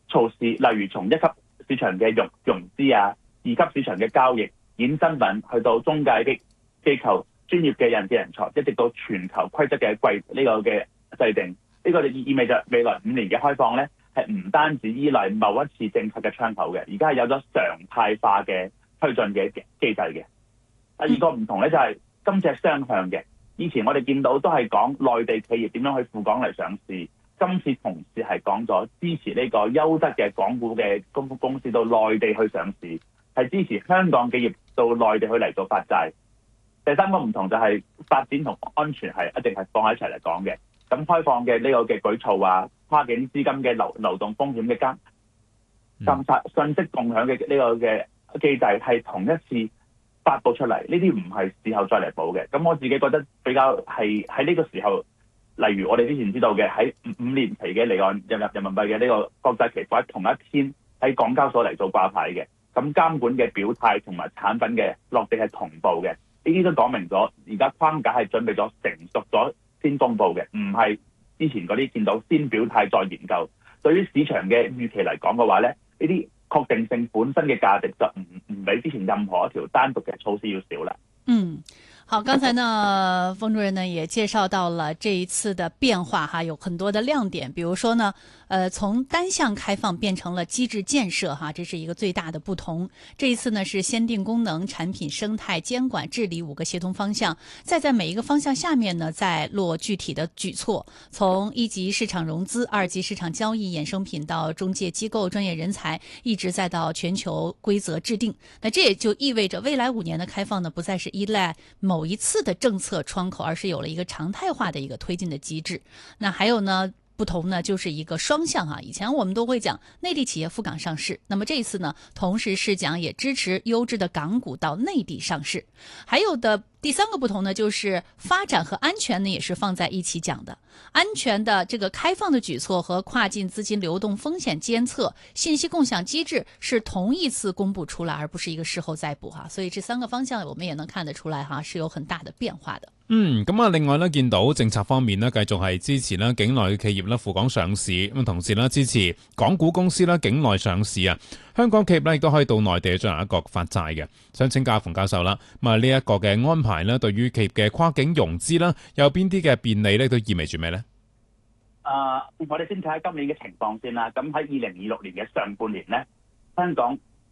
措施，例如從一級市場嘅融資啊、二級市場嘅交易、衍生品，去到中介機構、專業嘅人才，一直到全球規則嘅呢個嘅制定，呢個就意味着未來5年嘅開放咧，係唔單止依賴某一次政策嘅窗口嘅，而家係有咗常態化嘅推進嘅機制嘅。第二個唔同咧就係今次係雙向嘅，以前我哋見到都係講內地企業點樣去赴港嚟上市，今次同時係講咗支持呢個優質嘅港股嘅公司到內地去上市，係支持香港企業到內地去嚟做發債。第三個唔同就係發展同安全係一定係放喺一齊嚟講嘅。咁開放嘅呢個嘅舉措啊，跨境資金嘅流動風險嘅監察、信息共享嘅呢個嘅機制係同一次發布出嚟，呢啲唔係事後再嚟補嘅。咁我自己覺得比較係喺呢個時候，例如我哋之前知道嘅喺5年期嘅離岸人民幣嘅呢個國際期貨同一天喺港交所嚟做掛牌嘅，咁監管嘅表態同埋產品嘅落地係同步嘅，呢啲都講明咗而家框架係準備咗成熟咗先公布嘅，唔係之前嗰啲見到先表態再研究。對於市場嘅預期嚟講嘅話咧，呢啲確定性本身嘅價值就唔比之前任何一條單獨嘅措施要少啦。 好，剛才呢，馮主任呢也介紹到了這一次的變化哈，有很多的亮點，比如說呢，從單向開放變成了機制建設哈，這是一個最大的不同。這一次呢是先定功能、產品生態、監管、治理5個協同方向，再在每一個方向下面呢再落具體的舉措，從1級市場融資、2級市場交易、衍生品到中介機構、專業人才，一直再到全球規則制定。那這也就意味着未來5年的開放呢，不再是依賴某一次的政策窗口，而是有了一個常態化的一個推進的機制。那還有呢，不同呢就是一個雙向啊，以前我們都會講內地企業赴港上市，那麼這一次呢，同時是講也支持優質的港股到內地上市。還有的第3個不同呢，就是發展和安全呢也是放在一起講的。安全的這個開放的舉措和跨境資金流動風險監測、信息共享機制是同一次公布出來，而不是一個事後再補哈。所以這3個方向我們也能看得出來哈，是有很大的變化的。 咁啊，另外呢，見到政策方面呢，繼續係支持呢境內嘅企業呢赴港上市，咁同時呢支持港股公司呢境內上市啊。香港企業呢亦都可以到內地進行一個發債嘅。想請教馮教授啦，咁啊呢一個嘅安排呢，對於企業嘅跨境融資啦，有邊啲嘅便利呢？都意味住咩呢？ 我哋先睇下今年嘅情況先啦。咁喺2026年嘅上半年呢，香港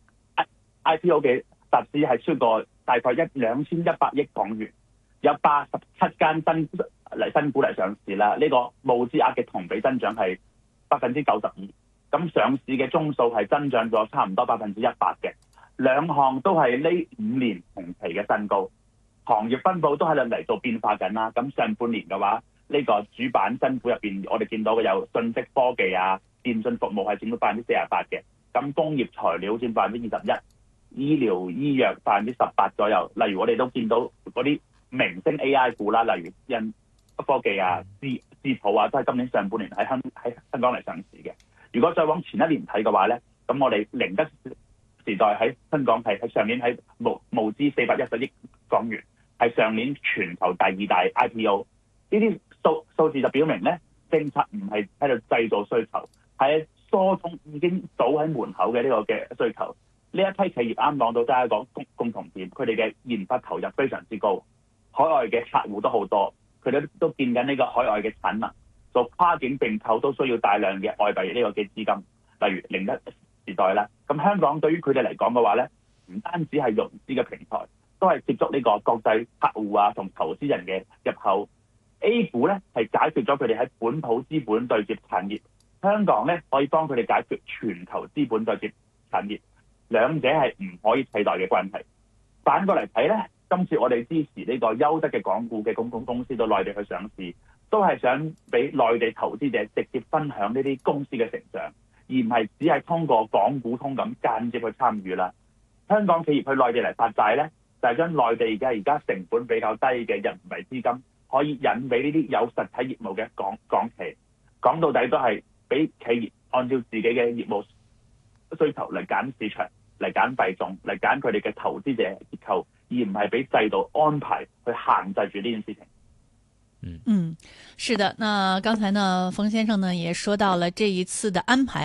IPO 嘅集資係超過大概2100億港元。有87間新股嚟上市啦，呢個募資額嘅同比增長係92%，咁上市嘅宗數係增長咗差唔多100%嘅，兩項都係呢5年同期嘅新高。行業分佈都喺度嚟做變化緊啦。咁上半年嘅話，呢個主板新股入邊，我哋見到嘅有信息科技啊、電信服務係佔到48%嘅，咁工業材料佔21%，醫療醫藥18%左右。例如我哋都見到嗰啲明星 AI 股啦，例如印科技啊、智譜啊，都係今年上半年喺香港嚟上市嘅。如果再往前一年睇嘅話咧，咁我哋寧德時代喺香港係上年喺募資410億港元，係上年全球第2大 IPO。呢啲數字就表明咧，政策唔係喺度製造需求，係疏通已經倒喺門口嘅呢個嘅需求。呢一批企業啱講到都係一個共同點，佢哋嘅研發投入非常之高。海外嘅客戶都好多，佢哋都見緊呢個海外嘅產能，做跨境並購都需要大量嘅外幣呢個嘅資金，例如寧德時代啦。咁香港對於佢哋嚟講嘅話咧，唔單止係融資嘅平台，都係接觸呢個國際客戶啊同投資人嘅入口。A 股咧係解決咗佢哋喺本土資本對接產業，香港咧可以幫佢哋解決全球資本對接產業，兩者係唔可以替代嘅關係。反過嚟睇咧，今次我哋支持呢個優質嘅港股嘅公司到內地去上市，都係想俾內地投資者直接分享呢啲公司嘅成長，而唔係只係通過港股通咁間接去參與啦。香港企業去內地嚟發債咧，就係將內地而家成本比較低嘅人民幣資金，可以引俾呢啲有實體業務嘅港企。講到底都係俾企業按照自己嘅業務需求嚟揀市場，嚟揀幣種，嚟揀佢哋嘅投資者結構，而唔係俾制度安排去限制住呢件事情。 是的，那剛才呢，馮先生呢也說到了這一次的安排